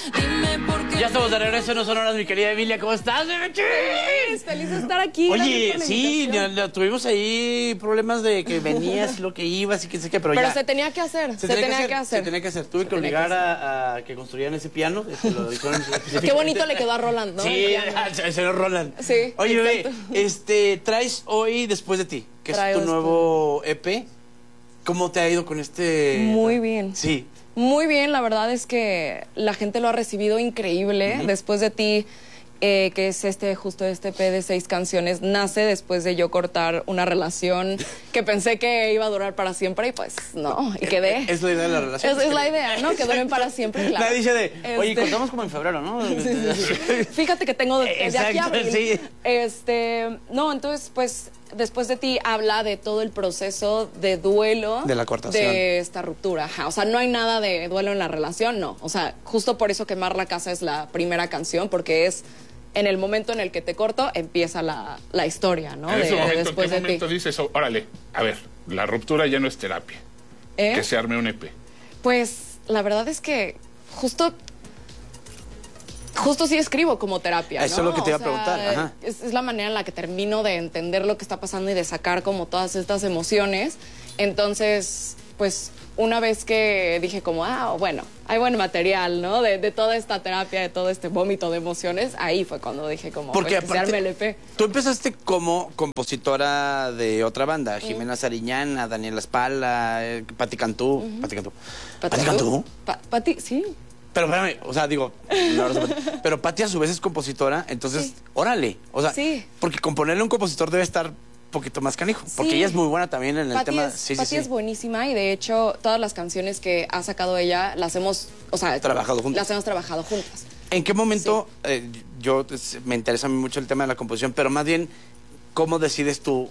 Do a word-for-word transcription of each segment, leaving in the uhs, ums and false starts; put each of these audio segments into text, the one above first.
Dime por qué. Ya estamos de regreso en No Sonoras, mi querida Emilia. ¿Cómo estás? Feliz, feliz de estar aquí. Oye, sí, ya, ya tuvimos ahí problemas de que venías y lo que ibas y que sé qué, pero, Pero ya. se tenía que hacer, se, Se, tenía, tenía, que, que hacer. Se tenía que hacer. Tuve que obligar a, a que construyeran ese piano. Este, lo dijeron Qué bonito le quedó a Roland, ¿no? Sí, el señor Roland. Sí, oye, bebé, exacto. este, traes hoy Después de ti, que Traigo es tu nuevo E P. ¿Cómo te ha ido con este? Muy bien. Sí. Muy bien, la verdad es que la gente lo ha recibido increíble. Uh-huh. Después de ti, eh, que es este justo este E P de seis canciones, nace después de yo cortar una relación que pensé que iba a durar para siempre y pues no, y quedé. Es la idea de la relación. Es, es la idea, ¿no? Que duren para siempre, claro. Nadie dice de, oye, Este... cortamos como en febrero, ¿no? Sí, sí, sí. Fíjate que tengo de, de Exacto, aquí a abril. Sí. Este, no, entonces pues Después de ti habla de todo el proceso de duelo de la cortación de esta ruptura. Ajá. O sea, no hay nada de duelo en la relación, no. O sea, justo por eso Quemar la Casa es la primera canción, porque es en el momento en el que te corto empieza la, la historia, ¿no? En de, ese momento, de después ¿en qué de momento ti. dices, oh, órale, a ver, la ruptura ya no es terapia, ¿Eh? que se arme un E P? Pues la verdad es que justo Justo sí escribo como terapia, ¿no? Eso es lo que te iba o sea, a preguntar. Ajá. Es, es la manera en la que termino de entender lo que está pasando y de sacar como todas estas emociones. Entonces, pues, una vez que dije como, ah, bueno, hay buen material, ¿no? De, de toda esta terapia, de todo este vómito de emociones, ahí fue cuando dije como, porque pues, que se arme el E P. Tú empezaste como compositora de otra banda, Jimena Sariñana, Daniela Spala, eh, Pati Cantú. Uh-huh. Pati Cantú. ¿Pati Cantú? Pa Pati, sí. Pero espérame, o sea, digo, no, no, pero Pati a su vez es compositora, entonces, sí. órale. O sea, sí. porque componerle a un compositor debe estar un poquito más canijo, porque sí. ella es muy buena también en el Pati tema. Es, sí, Pati sí, es sí. buenísima y de hecho todas las canciones que ha sacado ella las hemos, o sea, trabajado juntas. Las hemos trabajado juntas. ¿En qué momento, sí. eh, yo, me interesa a mí mucho el tema de la composición, pero más bien, ¿cómo decides tú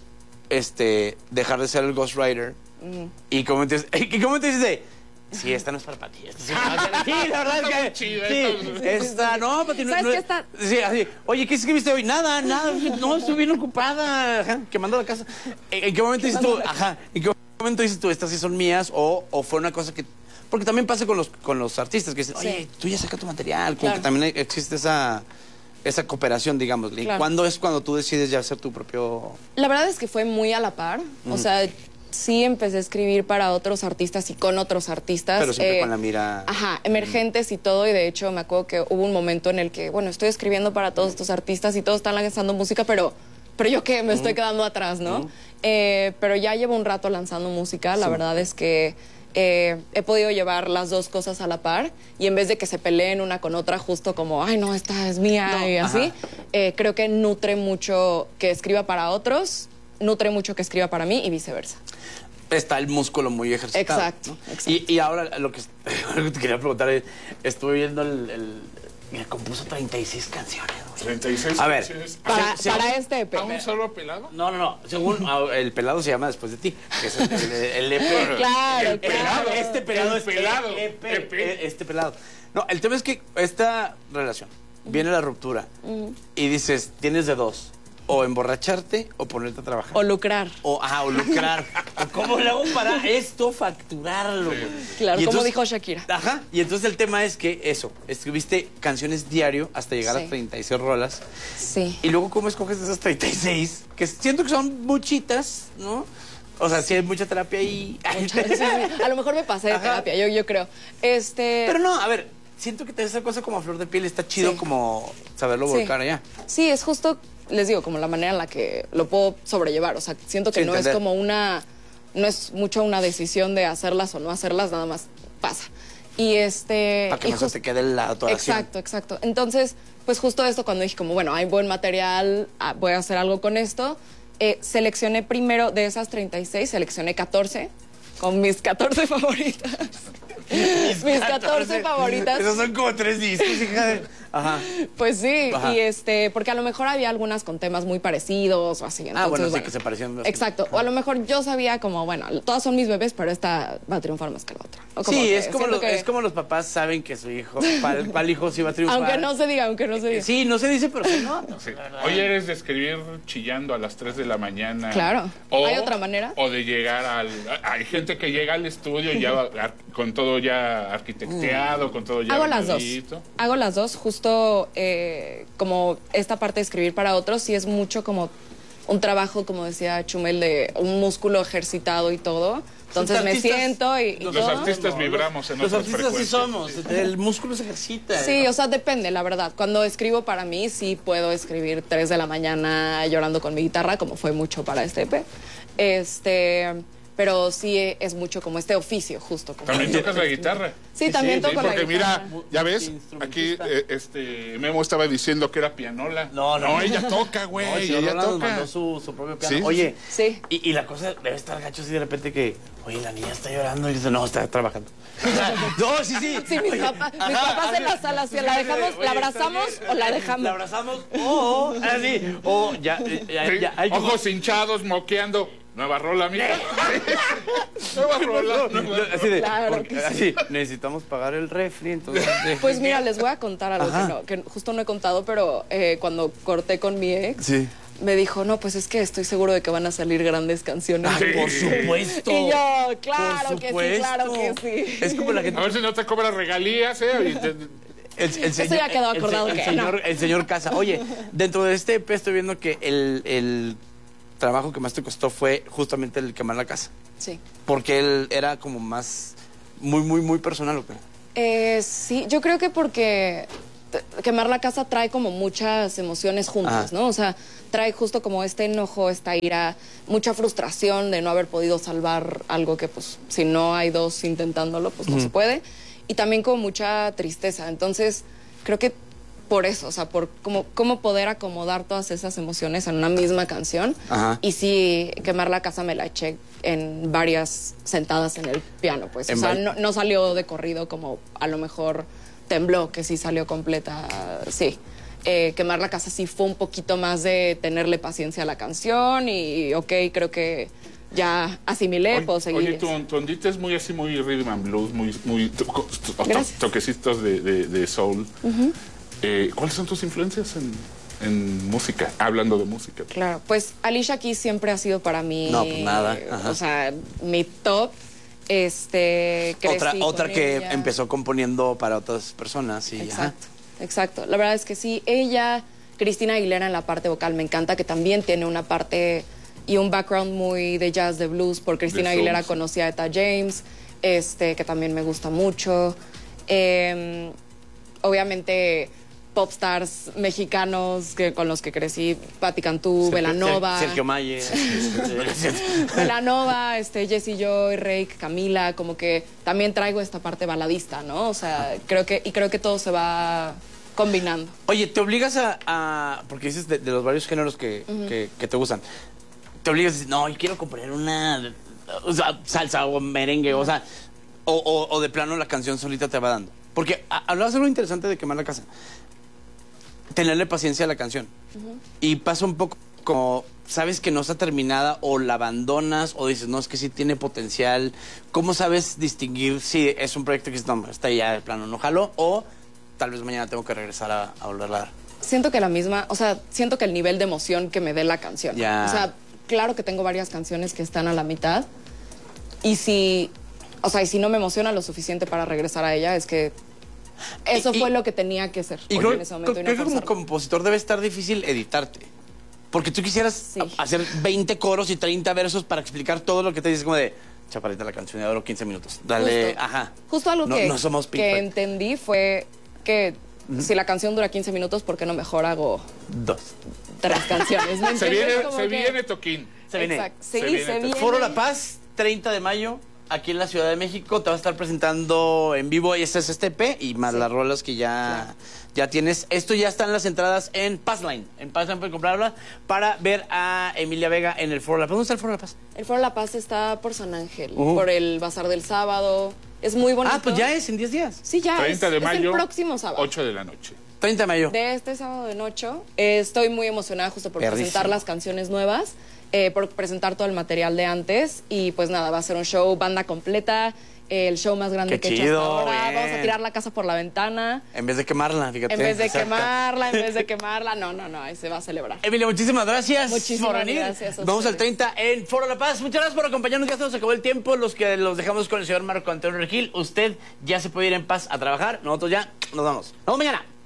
este, dejar de ser el ghostwriter? Mm. Y cómo te, y cómo te dices de... Sí, esta no es para Pati. Esta sí, sí, la verdad es que... Chida, sí, esta, no, Pati, no... ¿Sabes no, qué está? Sí, así, oye, ¿qué escribiste hoy? Nada, nada, no, estoy bien ocupada, ajá, quemando la casa. ¿En qué momento dices tú, ajá, en qué momento dices tú, estas sí son mías, o, o fue una cosa que... Porque también pasa con los, con los artistas, que dicen, oye, sí. tú ya saca tu material, como claro. que también existe esa... esa cooperación, digamos. Claro. ¿Cuándo es cuando tú decides ya hacer tu propio...? La verdad es que fue muy a la par, mm. o sea... Sí, empecé a escribir para otros artistas y con otros artistas. Pero siempre eh, con la mira... Ajá, emergentes y todo. Y de hecho me acuerdo que hubo un momento en el que, bueno, estoy escribiendo para todos estos artistas y todos están lanzando música, pero, pero yo qué, me uh-huh. estoy quedando atrás, ¿no? Uh-huh. eh, pero ya llevo un rato lanzando música. La sí. verdad es que eh, he podido llevar las dos cosas a la par. Y en vez de que se peleen una con otra, justo como, ay, no, esta es mía no, y así, eh, creo que nutre mucho que escriba para otros, nutre mucho que escriba para mí y viceversa. Está el músculo muy ejercitado. Exacto, ¿no? exacto. Y, y ahora lo que, lo que te quería preguntar es, estuve viendo el... el me compuso treinta y seis canciones. Güey. treinta y seis a ver, canciones. Para, se, para se, este E P. ¿A un solo pelado? No, no, no. Según el pelado se llama Después de ti. Que es el, el, el E P. Claro, el pelado. claro. Este pelado el es pelado. E P, E P. Este pelado. No, el tema es que esta relación, uh-huh. viene la ruptura uh-huh. y dices, tienes de dos. O emborracharte o ponerte a trabajar. O lucrar. O, ah, o lucrar. o ¿Cómo le hago para esto facturarlo? Sí. Claro, y como entonces, dijo Shakira. Ajá. Y entonces el tema es que eso, escribiste canciones diario hasta llegar sí. a treinta y seis rolas. Sí. Y luego, ¿cómo escoges esas treinta y seis? Que siento que son muchitas, ¿no? O sea, sí hay mucha terapia ahí. Mucha, sí, sí. A lo mejor me pasé de Ajá. terapia, yo, yo creo. Este... Pero no, a ver, siento que te esa cosa como a flor de piel está chido sí. como saberlo sí. volcar allá. Sí, es justo... Les digo, como la manera en la que lo puedo sobrellevar. O sea, siento que sí, no entender. es como una... No es mucho una decisión de hacerlas o no hacerlas, nada más pasa. Y este... Para que y no se te quede la atoración. Exacto, exacto. Entonces, pues justo esto cuando dije como, bueno, hay buen material, voy a hacer algo con esto. Eh, seleccioné primero, de esas treinta y seis, seleccioné catorce, con mis catorce favoritas. Mis, mis catorce favoritas. Esos son como tres discos, hija de... Ajá. Pues sí, Ajá. y este, porque a lo mejor había algunas con temas muy parecidos o así. Entonces, ah, bueno, sí bueno, que se parecían. Exacto, o a lo mejor yo sabía como, bueno, todas son mis bebés, pero esta va a triunfar más que la otra. O como sí, que es, como lo, que... es como los papás saben que su hijo, ¿cuál, cuál hijo sí va a triunfar? Aunque no se diga, aunque no se diga. Sí, no se dice, pero se nota. Sí. Hoy eres de escribir chillando a las tres de la mañana. Claro. O, ¿hay otra manera? O de llegar al... Hay gente que llega al estudio y ya va, con todo todo ya arquitecteado, mm. con todo ya Hago las dos. Hago las dos. Justo eh, como esta parte de escribir para otros, sí es mucho como un trabajo, como decía Chumel, de un músculo ejercitado y todo. Entonces me siento y, y los todo. artistas vibramos en los otras artistas sí somos, sí. El músculo se ejercita. Sí, o sea, depende, la verdad. Cuando escribo para mí, sí puedo escribir tres de la mañana llorando con mi guitarra, como fue mucho para este E P. Este... Pero sí es mucho como este oficio, justo. Como ¿También tocas la guitarra? Sí, también sí, toco sí, la porque guitarra. Porque mira, ya ves, aquí eh, este Memo estaba diciendo que era pianola. No, no. No, ella toca, güey, no, ella ella toca. mandó su, su propio piano. ¿Sí? Oye, sí. Y, y la cosa debe estar gacho así de repente que, oye, la niña está llorando y dice, no, está trabajando. No, sí, sí. Sí, mis, papá, mis papás en la sala, si la dejamos, oye, la abrazamos o la dejamos. La abrazamos o, así, o ya, ya, Sí, ya hay como... ojos hinchados, moqueando. Nueva rola, mija. Nueva rola. No, no, así de, Claro porque, que sí. así, necesitamos pagar el refri, entonces... Pues mira, les voy a contar algo Ajá. que, no, que justo no he contado, pero eh, cuando corté con mi ex, Sí. me dijo, no, pues es que estoy seguro de que van a salir grandes canciones. Ay, por supuesto. Y yo, claro Por que sí, supuesto. claro que sí. Es como la gente... A ver si no te cobra regalías, ¿eh? Y te- El, el Eso señor, ya quedó el- acordado el, que señor, no. el señor Casa. Oye, dentro de este E P estoy viendo que el, el trabajo que más te costó fue justamente el quemar la casa. Sí. Porque él era como más, muy, muy, muy personal, ¿o qué? Eh, sí, yo creo que porque t- quemar la casa trae como muchas emociones juntas, Ah. ¿no? O sea, trae justo como este enojo, esta ira, mucha frustración de no haber podido salvar algo que, pues, si no hay dos intentándolo, pues no se puede. Y también como mucha tristeza. Entonces, creo que por eso, o sea, por cómo, cómo poder acomodar todas esas emociones en una misma canción. Ajá. Y sí, quemar la casa me la eché en varias sentadas en el piano, pues. En O sea, vari- no, no salió de corrido como a lo mejor Tembló, que sí salió completa, sí. Eh, quemar la casa sí fue un poquito más de tenerle paciencia a la canción y, ok, creo que ya asimilé, Oye, puedo seguir. oye, tu, tu ondita es muy así, muy rhythm and blues, muy, muy to- to- to- Gracias. toquecitos de, de, de soul. Eh, ¿Cuáles son tus influencias en, en música? Hablando de música. Claro, pues Alicia Keys siempre ha sido para mí, No, pues nada, ajá. o sea, mi top. Este, crecí Otra, con otra que ella. empezó componiendo para otras personas. Y, ajá. Exacto, exacto. La verdad es que sí, ella, Cristina Aguilera en la parte vocal, me encanta, que también tiene una parte y un background muy de jazz, de blues, por Cristina soul, Aguilera sí. conocí a Etta James, este, que también me gusta mucho. Eh, obviamente popstars mexicanos que, con los que crecí, Patti Cantú, Belanova. Sergio Mayer. Belanova, este, Jessie Joy, Reik, Camila, como que también traigo esta parte baladista, ¿no? O sea, creo que, y creo que todo se va combinando. Oye, te obligas a, a- porque dices de, de los varios géneros que, que, que te gustan, te obligas a decir, no, yo quiero componer una, o sea, salsa o merengue, o sea, o, o- o de plano la canción solita te va dando. Porque a- hablabas de algo interesante de quemar la casa. Tenerle paciencia a la canción. Y pasa un poco como, sabes que no está terminada o la abandonas o dices, no, es que sí tiene potencial. ¿Cómo sabes distinguir si es un proyecto que dices, no, está ya de plano, no jalo? O tal vez mañana tengo que regresar a, a volverla a dar. Siento que la misma, o sea, siento que el nivel de emoción que me dé la canción. Ya. O sea, claro que tengo varias canciones que están a la mitad. Y si, o sea, y si no me emociona lo suficiente para regresar a ella, es que eso Y- y- fue lo que tenía que ser Y en creo, ese momento. creo y no que como forzarlo. compositor debe estar difícil editarte. Porque tú quisieras Sí. a- hacer veinte coros y treinta versos para explicar todo lo que te dices como de, chaparrita, la canción ya duró quince minutos. Dale, Justo. ajá. Justo algo No- que, no somos Pink que Floyd. entendí fue que si la canción dura quince minutos, ¿por qué no mejor hago Dos. tres canciones? ¿Me Se entiendes? viene, Como se que- viene Toquín. Se viene. Exacto. Se Sí, se viene. viene. Foro La Paz, treinta de mayo, aquí en la Ciudad de México. Te va a estar presentando en vivo, y este es este E P, y más Sí. las rolas que ya, Claro. ya tienes. Esto ya están las entradas en Passline. En Passline pueden comprarlas para ver a Emilia Vega en el Foro La Paz. ¿Dónde está el Foro La Paz? El Foro La Paz está por San Ángel, Uh. por el Bazar del Sábado. Es muy bonito. Ah, pues ya es en diez días. Sí, ya. treinta es, de es mayo. el próximo sábado. ocho de la noche. treinta de mayo. De este sábado de noche. Eh, estoy muy emocionada justo por Perrísimo. presentar las canciones nuevas, eh, por presentar todo el material de antes. Y pues nada, va a ser un show banda completa. el show más grande Qué que he hecho chido, hasta ahora. bien. Vamos a tirar la casa por la ventana. En vez de quemarla, fíjate. En vez de Exacto. quemarla, en vez de quemarla. No, no, no, ahí se va a celebrar. Emilia, muchísimas gracias Muchísimas por venir. gracias a Vamos al ustedes. treinta en Foro La Paz. Muchas gracias por acompañarnos. Ya se nos acabó el tiempo. Los que los dejamos con el señor Marco Antonio Regil. Usted ya se puede ir en paz a trabajar. Nosotros ya nos vamos. Nos vemos mañana.